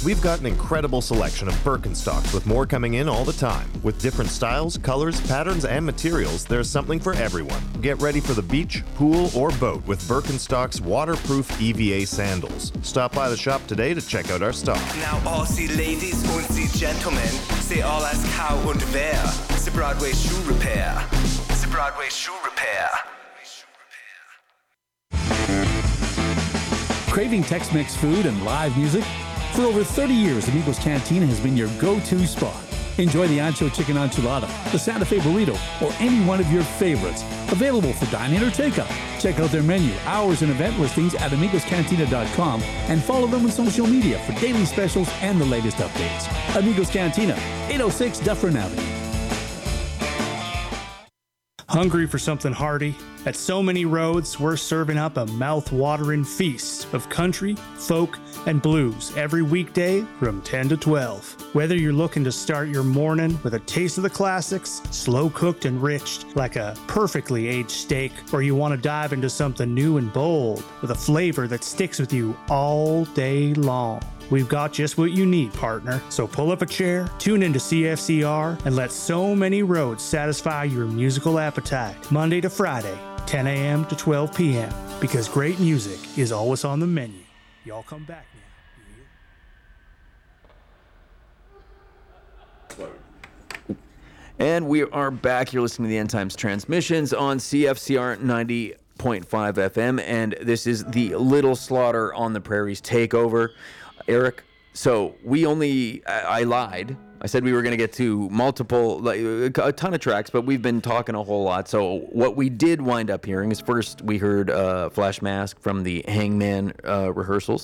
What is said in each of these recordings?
We've got an incredible selection of Birkenstocks with more coming in all the time. With different styles, colors, patterns, and materials, there's something for everyone. Get ready for the beach, pool, or boat with Birkenstock's waterproof EVA sandals. Stop by the shop today to check out our stock. Now all Sie Ladies und Sie Gentlemen, say all as Kau und Wer. The Broadway Shoe Repair. The Broadway Shoe Repair. Craving Tex-Mex food and live music? For over 30 years, Amigos Cantina has been your go-to spot. Enjoy the Ancho Chicken Enchilada, the Santa Fe Burrito, or any one of your favorites. Available for dine-in or takeout. Check out their menu, hours, and event listings at amigoscantina.com and follow them on social media for daily specials and the latest updates. Amigos Cantina, 806 Dufferin Avenue. Hungry for something hearty? At So Many Roads, we're serving up a mouth-watering feast of country, folk, and blues every weekday from 10 to 12. Whether you're looking to start your morning with a taste of the classics, slow-cooked and rich like a perfectly aged steak, or you want to dive into something new and bold with a flavor that sticks with you all day long, we've got just what you need, partner. So pull up a chair, tune into CFCR, and let So Many Roads satisfy your musical appetite. Monday to Friday, 10 a.m. to 12 p.m. Because great music is always on the menu. Y'all come back now. And we are back. You're listening to the End Times Transmissions on CFCR 90.5 FM. And this is the Little Slaughter on the Prairies takeover. Eric, so I lied. I said we were going to get to multiple, a ton of tracks, but we've been talking a whole lot. So what we did wind up hearing is first we heard Flash Mask from the Hangman rehearsals.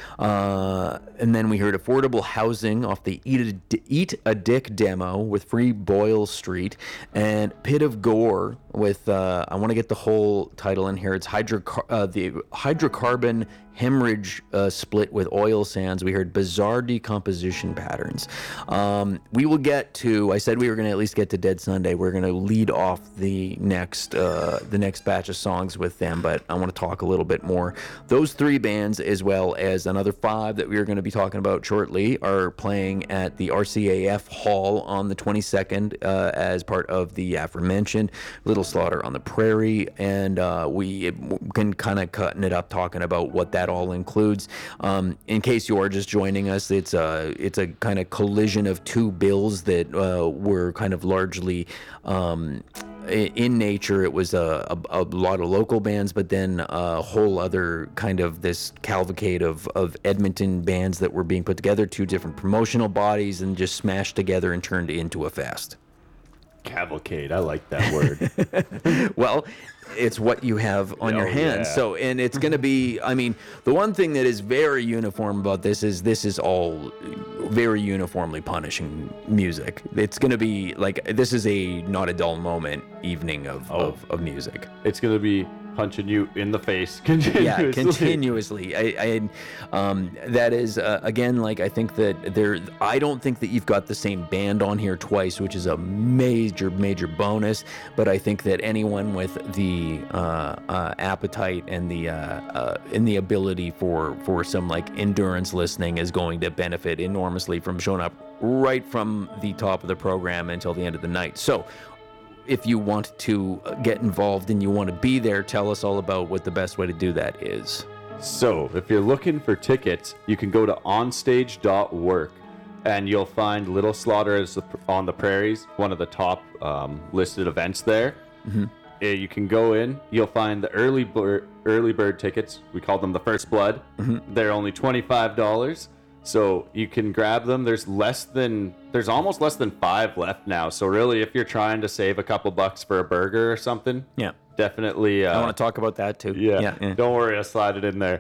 And then we heard Affordable Housing off the Eat a Dick demo with Free Boyle Street, and Pit of Gore with, I want to get the whole title in here. It's the Hydrocarbon Hemorrhage split with Oil Sands. We heard Bizarre Decomposition Patterns. We will get to, I said we were going to at least get to Dead Sunday. We're going to lead off the next batch of songs with them, but I want to talk a little bit more. Those three bands, as well as another five that we are going to be talking about shortly, are playing at the RCAF Hall on the 22nd as part of the aforementioned Little Slaughter on the Prairie, and we can kind of cutting it up talking about what that all includes. In case you are just joining us, it's a kind of collision of two bills that were kind of largely in nature. It was a lot of local bands, but then a whole other kind of this cavalcade of Edmonton bands that were being put together, two different promotional bodies, and just smashed together and turned into a fest. Cavalcade, I like that word. Well, it's what you have on your hands. Yeah. So, and it's going to be, I mean, the one thing that is very uniform about this is all very uniformly punishing music. It's going to be like, this is not a dull moment evening of music. It's going to be punching you in the face continuously. Yeah, continuously. That is, again, like, I think that I don't think that you've got the same band on here twice, which is a major, major bonus. But I think that anyone with the appetite and the ability for some like endurance listening is going to benefit enormously from showing up right from the top of the program until the end of the night. So, if you want to get involved and you want to be there, tell us all about what the best way to do that is. So, if you're looking for tickets, you can go to onstage.work and you'll find Little Slaughter on the Prairies, one of the top listed events there. Mm-hmm. You can go in, you'll find the early bird tickets. We call them the First Blood. Mm-hmm. They're only $25. So you can grab them. There's almost less than 5 left now. So really, if you're trying to save a couple bucks for a burger or something, yeah, definitely. I want to talk about that too. Yeah. Don't worry, I'll slide it in there.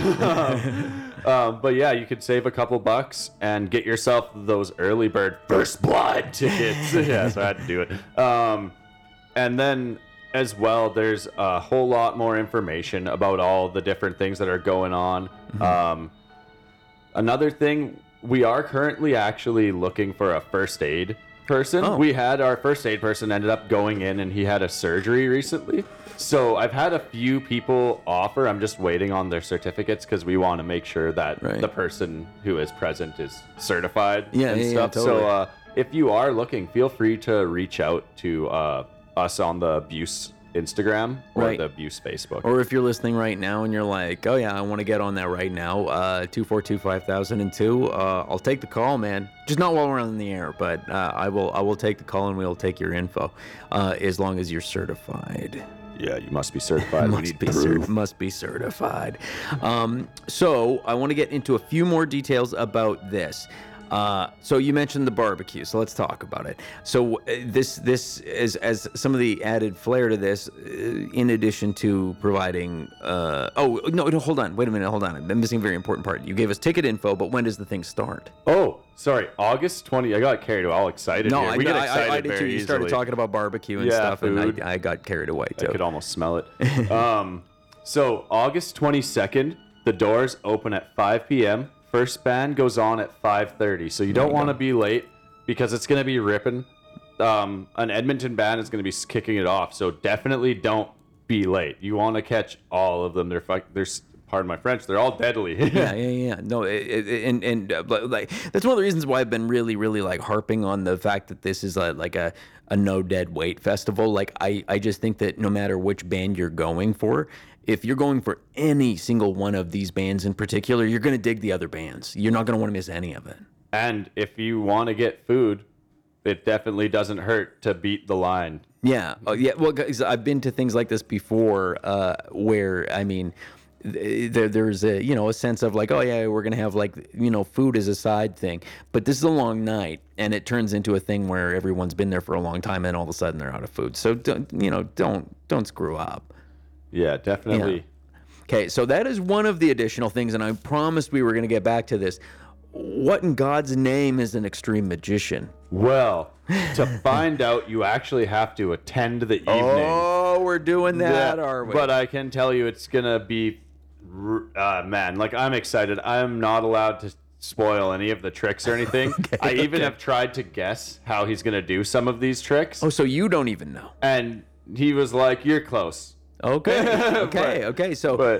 Yeah. But yeah, you could save a couple bucks and get yourself those early bird First Blood tickets. Yeah, so I had to do it. And then as well, there's a whole lot more information about all the different things that are going on. Mm-hmm. Another thing, we are currently actually looking for a first aid person. Oh. We had our first aid person ended up going in, and he had a surgery recently. So I've had a few people offer. I'm just waiting on their certificates because we want to make sure that the person who is present is certified and stuff. Totally. So if you are looking, feel free to reach out to us on the Buse Instagram or the Buse Facebook. Or if you're listening right now and you're like, oh yeah, I want to get on that right now, 242-5002, I'll take the call, man. Just not while we're on the air, but I will take the call and we'll take your info as long as you're certified. Yeah, you must be certified. We need proof. Must be certified. So I want to get into a few more details about this. So you mentioned the barbecue, so let's talk about it. So this is as some of the added flair to this, in addition to providing. Oh no, hold on, wait a minute, hold on. I'm missing a very important part. You gave us ticket info, but when does the thing start? Oh, sorry, August 20. I got carried away. All excited. No, here. We get excited I did too. very You started easily. talking about barbecue and stuff, food. and I got carried away too. I could almost smell it. So August 22nd, the doors open at 5 p.m. First band goes on at 5:30. So you don't want to be late because it's going to be ripping. An Edmonton band is going to be kicking it off. So definitely don't be late. You want to catch all of them. They're pardon my French, they're all deadly. Yeah. No, like that's one of the reasons why I've been really, really like harping on the fact that this is like a no dead weight festival. Like I just think that no matter which band you're going for, if you're going for any single one of these bands in particular, you're going to dig the other bands. You're not going to want to miss any of it. And if you want to get food, it definitely doesn't hurt to beat the line. Yeah. Well, guys, I've been to things like this before, where I mean, there's a sense of like, oh yeah, we're gonna have like food as a side thing, but this is a long night, and it turns into a thing where everyone's been there for a long time, and all of a sudden they're out of food. So don't screw up. Yeah, definitely. Yeah. Okay, so that is one of the additional things, and I promised we were going to get back to this. What in God's name is an extreme magician? Well, to find out, you actually have to attend the evening. Oh, we're doing that, are we? But I can tell you it's going to be, man, like I'm excited. I'm not allowed to spoil any of the tricks or anything. I even have tried to guess how he's going to do some of these tricks. Oh, so you don't even know. And he was like, you're close. Okay. So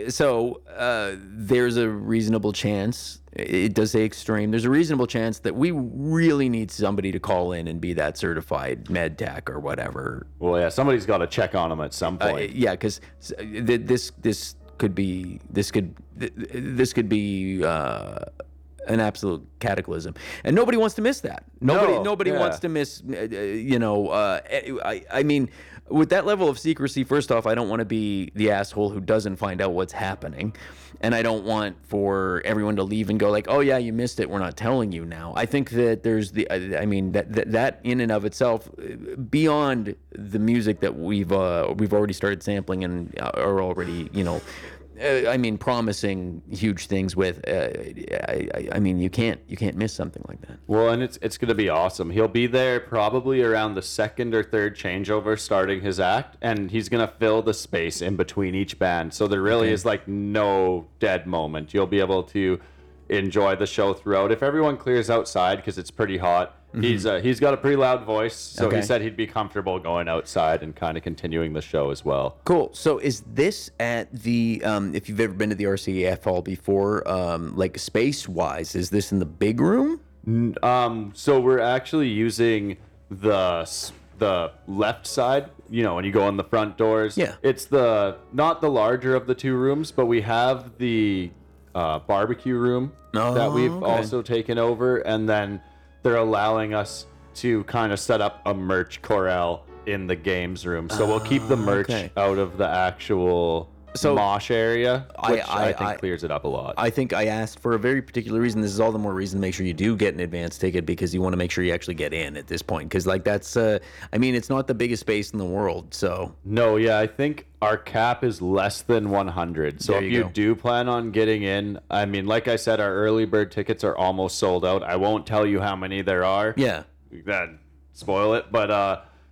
there's a reasonable chance. It does say extreme. There's a reasonable chance that we really need somebody to call in and be that certified med tech or whatever. Well, yeah, somebody's got to check on him at some point. Yeah, because this could be an absolute cataclysm, and nobody wants to miss that. Nobody wants to miss. I mean, with that level of secrecy, first off, I don't want to be the asshole who doesn't find out what's happening, and I don't want for everyone to leave and go like, "Oh yeah, you missed it. We're not telling you now." I think that there's that in and of itself, beyond the music that we've already started sampling and are already promising huge things with. I mean, you can't miss something like that. Well, and it's going to be awesome. He'll be there probably around the second or third changeover starting his act, and he's going to fill the space in between each band. So there really is like no dead moment. You'll be able to enjoy the show throughout. If everyone clears outside because it's pretty hot, he's got a pretty loud voice, so he said he'd be comfortable going outside and kind of continuing the show as well. Cool. So is this at the if you've ever been to the RCAF hall before, like space wise, is this in the big room? So we're actually using the left side, when you go in the front doors. Yeah. It's not the larger of the two rooms, but we have the barbecue room that we've also taken over, and then they're allowing us to kind of set up a merch corral in the games room. So we'll keep the merch out of the actual mosh area, which I think clears it up a lot. I think I asked for a very particular reason. This is all the more reason to make sure you do get an advance ticket, because you want to make sure you actually get in at this point. Because that's, it's not the biggest space in the world. So no, yeah, I think our cap is less than 100. So if you do plan on getting in, like I said, our early bird tickets are almost sold out. I won't tell you how many there are. Yeah. That spoil it, but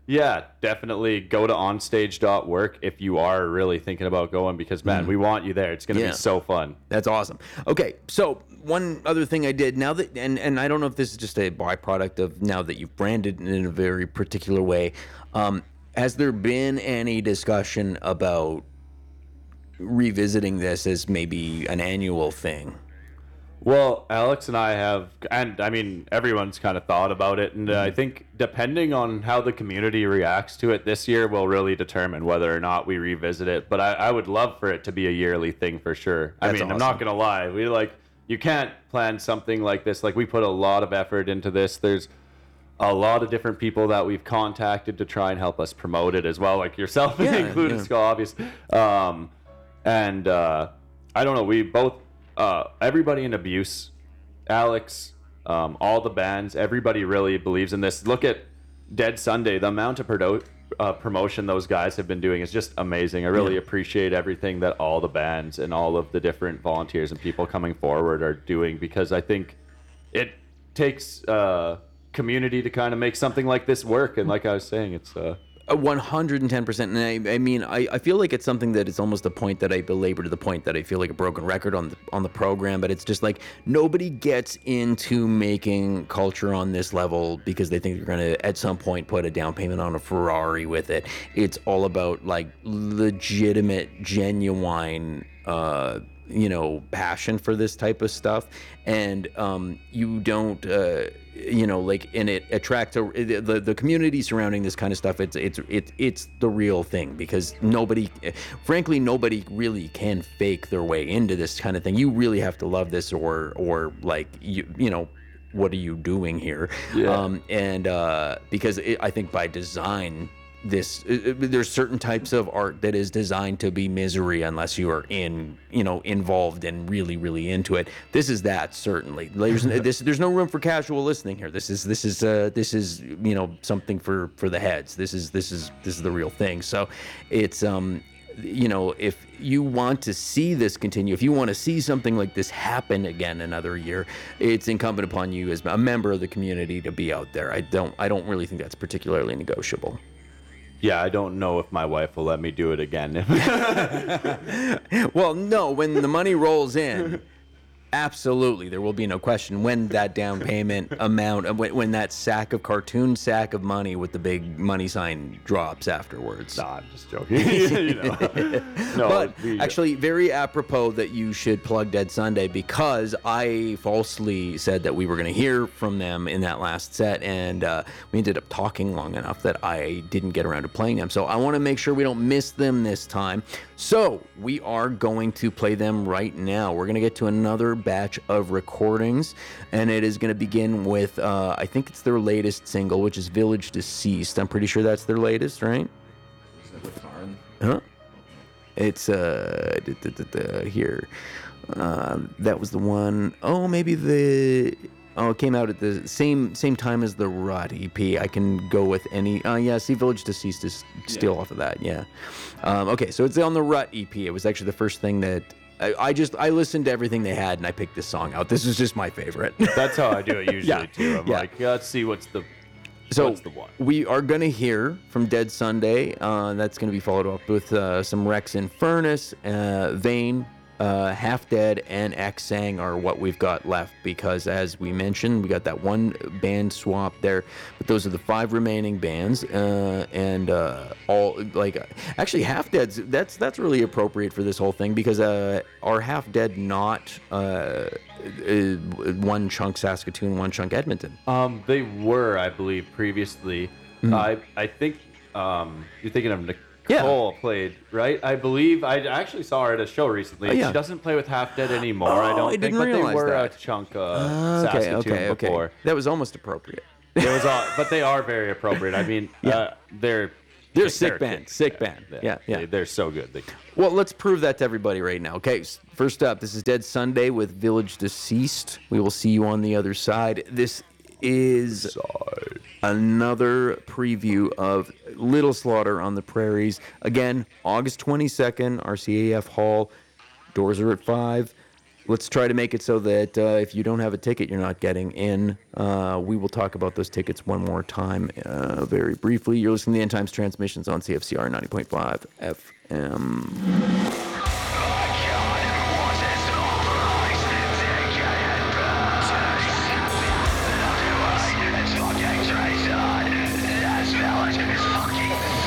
Yeah, definitely go to onstage.work if you are really thinking about going, because man, we want you there. It's going to Yeah. be so fun. That's awesome. Okay, so one other thing I did now that, and I don't know if this is just a byproduct of now that you've branded it in a very particular way, has there been any discussion about revisiting this as maybe an annual thing? Well, Alex and I have, and I mean, everyone's kind of thought about it. And I think depending on how the community reacts to it this year will really determine whether or not we revisit it. But I would love for it to be a yearly thing for sure. That's I'm not going to lie. You can't plan something like this. Like, we put a lot of effort into this. There's a lot of different people that we've contacted to try and help us promote it as well, like yourself included, Skull, obviously. I don't know, we both, everybody in Abuse, Alex, all the bands, everybody really believes in this. Look at Dead Sunday. The amount of promotion those guys have been doing is just amazing. I really appreciate everything that all the bands and all of the different volunteers and people coming forward are doing, because I think it takes community to kind of make something like this work. And like I was saying, it's 110%. And I mean, I feel like it's something that is almost a point that I belabor to the point that I feel like a broken record on the program. But it's just like, nobody gets into making culture on this level because they think they're going to at some point put a down payment on a Ferrari with it. It's all about like legitimate, genuine, passion for this type of stuff. And you don't and it attracts the community surrounding this kind of stuff. It's the real thing, because nobody really can fake their way into this kind of thing. You really have to love this, or like what are you doing here? Because I think by design, there's certain types of art that is designed to be misery unless you are involved and really, really into it. This is that, certainly. There's no room for casual listening here. This is something for the heads. This is the real thing. So it's if you want to see this continue, if you want to see something like this happen again another year, it's incumbent upon you as a member of the community to be out there. I don't really think that's particularly negotiable. Yeah, I don't know if my wife will let me do it again. Well, no, when the money rolls in, absolutely, there will be no question when that down payment amount, when that cartoon sack of money with the big money sign drops afterwards. Nah, I'm just joking. No, but actually, very apropos that you should plug Dead Sunday, because I falsely said that we were going to hear from them in that last set, and we ended up talking long enough that I didn't get around to playing them. So I want to make sure we don't miss them this time. So we are going to play them right now. We're going to get to another batch of recordings, and it is going to begin with I think it's their latest single, which is Village Deceased. I'm pretty sure that's their latest, right? Huh? It's here. That was the one. Oh, maybe it came out at the same time as the Rot EP. I can go with any. See, Village Deceased is still off of that. Yeah. Okay, so it's on the Rut EP. It was actually the first thing that I listened to everything they had, and I picked this song out. This is just my favorite. That's how I do it usually too. I'm like, let's see what's the one. We are going to hear from Dead Sunday. That's going to be followed up with some Rex Infernus, Vane, Half Dead, and Xang are what we've got left, because as we mentioned, we got that one band swap there, but those are the 5 remaining bands, and all, like, actually Half Dead's, that's really appropriate for this whole thing, because are Half Dead not one chunk Saskatoon, one chunk Edmonton? They were, I believe, previously. I think you're thinking of Nicole played, right? I believe I actually saw her at a show recently. She doesn't play with Half Dead anymore, I don't think, but they were a chunk Saskatoon before. That was almost appropriate. It was but they are very appropriate. I mean, they're sick band. Yeah. They're so good. Well, let's prove that to everybody right now. Okay, first up, this is Dead Sunday with Village Deceased. We will see you on the other side. This is another preview of Little Slaughter on the Prairies. Again, August 22nd, RCAF Hall. Doors are at 5. let's try to make it so that if you don't have a ticket, you're not getting in. We will talk about those tickets one more time very briefly. You're listening to the End Times Transmissions on CFCR 90.5 FM.